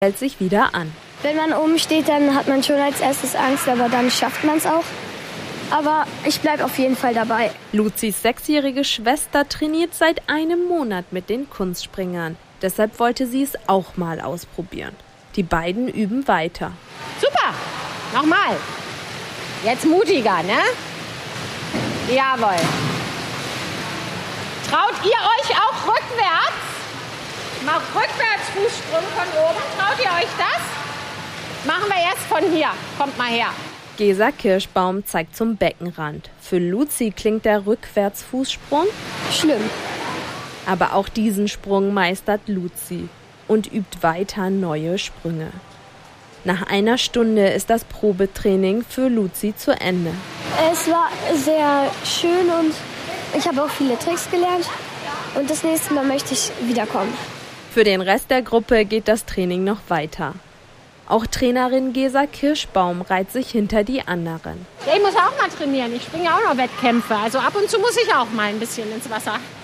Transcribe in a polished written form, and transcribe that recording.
hält sich wieder an. Wenn man oben steht, dann hat man schon als erstes Angst, aber dann schafft man es auch. Aber ich bleibe auf jeden Fall dabei. Luzis 6-jährige Schwester trainiert seit einem Monat mit den Kunstspringern. Deshalb wollte sie es auch mal ausprobieren. Die beiden üben weiter. Super, nochmal. Jetzt mutiger, ne? Jawohl. Traut ihr euch auch rückwärts? Macht rückwärts Fußsprung von oben. Traut ihr euch das? Machen wir erst von hier. Kommt mal her. Gesa Kirschbaum zeigt zum Beckenrand. Für Luzi klingt der Rückwärtsfußsprung schlimm. Aber auch diesen Sprung meistert Luzi und übt weiter neue Sprünge. Nach einer Stunde ist das Probetraining für Luzi zu Ende. Es war sehr schön und ich habe auch viele Tricks gelernt. Und das nächste Mal möchte ich wiederkommen. Für den Rest der Gruppe geht das Training noch weiter. Auch Trainerin Gesa Kirschbaum reiht sich hinter die anderen. Ja, ich muss auch mal trainieren. Ich springe auch noch Wettkämpfe. Also ab und zu muss ich auch mal ein bisschen ins Wasser.